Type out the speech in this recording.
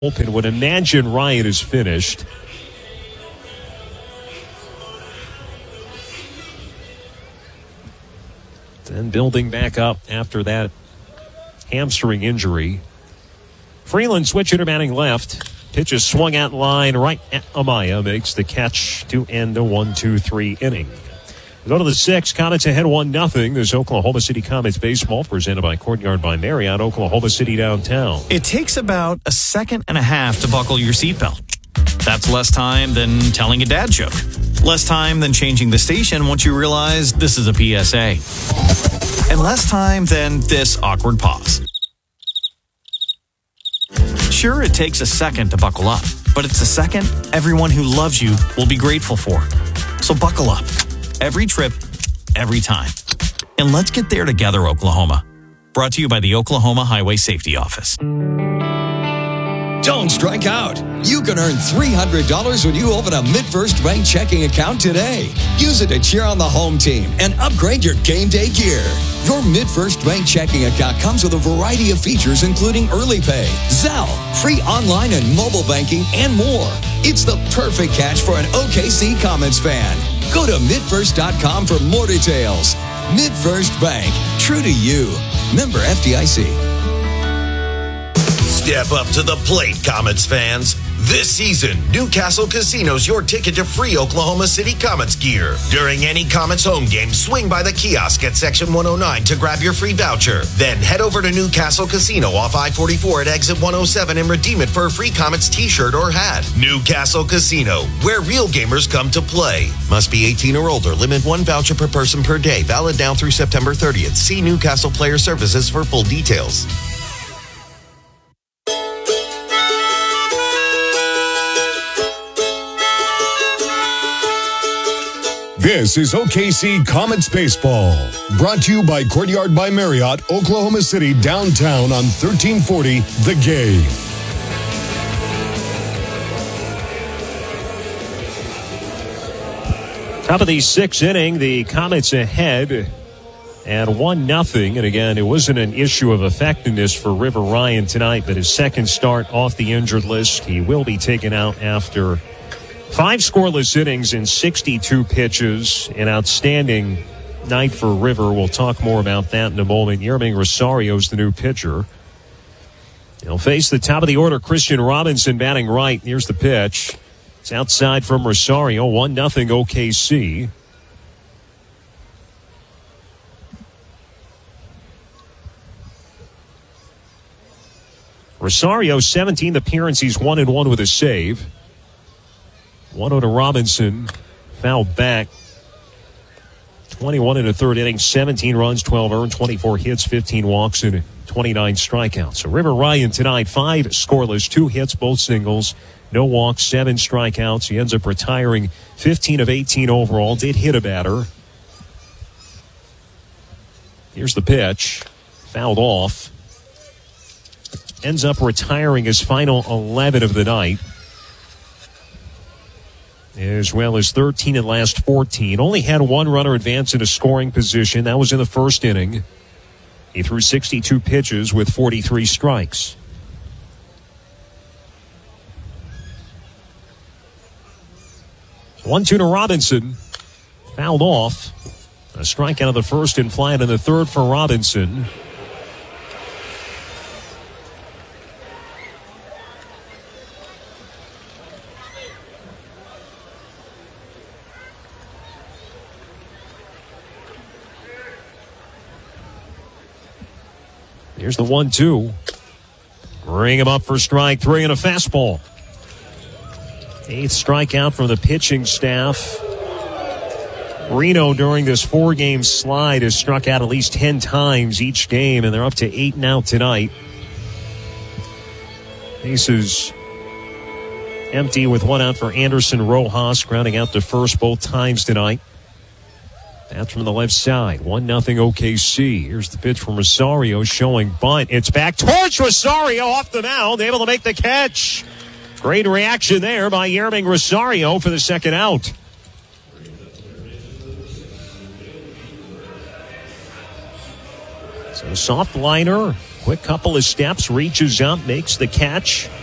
Open when Imagine Ryan is finished. Then building back up after that hamstring injury. Freeland switch hitter batting left. Pitch is swung out line right at Amaya. Makes the catch to end a 1-2-3 inning. We go to the sixth. Comets ahead 1-0. This Oklahoma City Comets baseball presented by Courtyard by Marriott, Oklahoma City downtown. It takes about a second and a half to buckle your seatbelt. That's less time than telling a dad joke. Less time than changing the station once you realize this is a PSA. And less time than this awkward pause. Sure, it takes a second to buckle up, but it's a second everyone who loves you will be grateful for. So buckle up. Every trip, every time. And let's get there together, Oklahoma. Brought to you by the Oklahoma Highway Safety Office. Don't strike out. You can earn $300 when you open a MidFirst Bank checking account today. Use it to cheer on the home team and upgrade your game day gear. Your MidFirst Bank checking account comes with a variety of features, including early pay, Zelle, free online and mobile banking, and more. It's the perfect catch for an OKC Comets fan. Go to midfirst.com for more details. MidFirst Bank, true to you. Member FDIC. Step up to the plate, Comets fans. This season, Newcastle Casino's your ticket to free Oklahoma City Comets gear. During any Comets home game, swing by the kiosk at Section 109 to grab your free voucher. Then head over to Newcastle Casino off I-44 at Exit 107 and redeem it for a free Comets t-shirt or hat. Newcastle Casino, where real gamers come to play. Must be 18 or older. Limit 1 voucher per person per day. Valid now through September 30th. See Newcastle Player Services for full details. This is OKC Comets Baseball, brought to you by Courtyard by Marriott, Oklahoma City, downtown on 1340 The Game. Top of the sixth inning, the Comets ahead at 1-0. And again, it wasn't an issue of effectiveness for River Ryan tonight, but his second start off the injured list. He will be taken out after 5 scoreless innings and 62 pitches. An outstanding night for River. We'll talk more about that in a moment. Yermín Rosario's the new pitcher. He'll face the top of the order, Christian Robinson batting right. Here's the pitch. It's outside from Rosario. 1-0 OKC. Rosario's 17th appearance. He's 1-1 with a save. 1-0 to Robinson. Fouled back. 21 in the third inning. 17 runs, 12 earned, 24 hits, 15 walks, and 29 strikeouts. So River Ryan tonight, 5 scoreless, 2 hits, both singles, no walks, 7 strikeouts. He ends up retiring 15 of 18 overall. Did hit a batter. Here's the pitch. Fouled off. Ends up retiring his final 11 of the night, as well as 13 in last 14. Only had 1 runner advance in a scoring position. That was in the first inning. He threw 62 pitches with 43 strikes. One-two to Robinson. Fouled off. A strikeout of the first and fly out in the third for Robinson. Here's the 1-2. Bring him up for strike 3 and a fastball. 8th strikeout from the pitching staff. Reno, during this 4-game slide, has struck out at least 10 times each game, and they're up to 8 now tonight. Bases empty with 1 out for Anderson Rojas, grounding out to first both times tonight. That's from the left side. 1-0 OKC. Here's the pitch from Rosario showing bunt. It's back towards Rosario off the mound. Able to make the catch. Great reaction there by Yermín Rosario for the second out. So soft liner. Quick couple of steps. Reaches up. Makes the catch.